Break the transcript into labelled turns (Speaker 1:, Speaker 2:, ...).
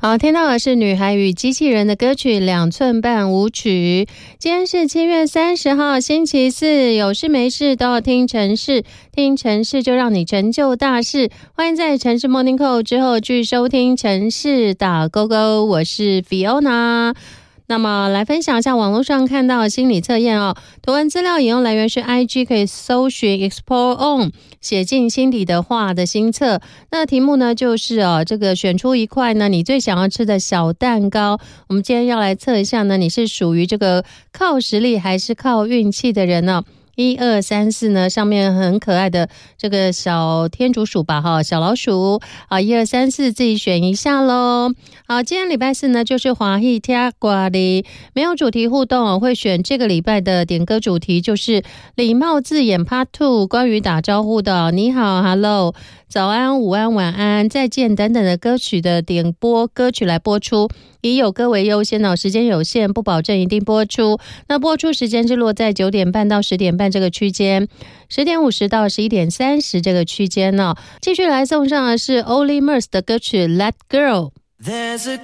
Speaker 1: 好，听到的是女孩与机器人的歌曲2寸半舞曲。今天是7月30号星期四，有事没事都要听城市，听城市就让你成就大事。欢迎在城市 Morning Call 之后去收听城市打勾勾，我是 Fiona。那么来分享一下网络上看到的心理测验哦。图文资料引用来源是 IG， 可以搜寻 Explore On 写进心底的话的心测。那题目呢就是这个选出一块呢你最想要吃的小蛋糕。我们今天要来测一下呢，你是属于这个靠实力还是靠运气的人呢？1、2、3、4呢，上面很可爱的这个小天竺鼠吧，小老鼠啊，1、2、3、4自己选一下咯。好，今天礼拜四呢，就是华裔听歌的，没有主题互动，会选这个礼拜的点歌主题就是礼貌字眼 Part 2， 关于打招呼的你好 Hello。早安、午安、晚安、再见等等的歌曲的点播歌曲来播出，以有歌为优先时间有限，不保证一定播出。那播出时间是落在9点半到10点半这个区间，10点50到11点30这个区间继续来送上的是 Olly Murs 的歌曲 Let Girl。